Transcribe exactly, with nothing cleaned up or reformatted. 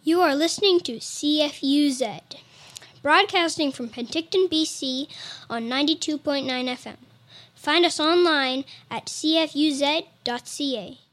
You are listening to C F U Z, broadcasting from Penticton, B C on ninety-two point nine F M. Find us online at c f u z dot c a.